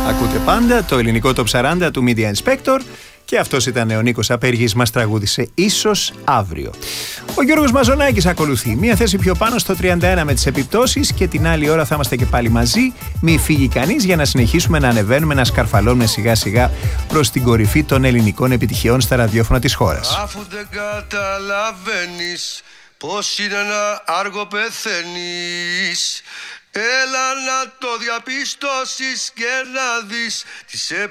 Ακούτε πάντα το ελληνικό Top 40 του Media Inspector και αυτός ήταν ο Νίκος Απέργης, μας τραγούδισε «Ίσως αύριο». Ο Γιώργος Μαζονάκης ακολουθεί, μία θέση πιο πάνω στο 31 με τις επιπτώσεις και την άλλη ώρα θα είμαστε και πάλι μαζί. Μη φύγει κανείς για να συνεχίσουμε να ανεβαίνουμε, να σκαρφαλώνουμε σιγά σιγά προς την κορυφή των ελληνικών επιτυχιών στα ραδιόφωνα της χώρας. Αφού δεν καταλαβαίνεις πως είναι να άργο πεθαίνεις, έλα να το διαπιστώσεις και να δεις τι σε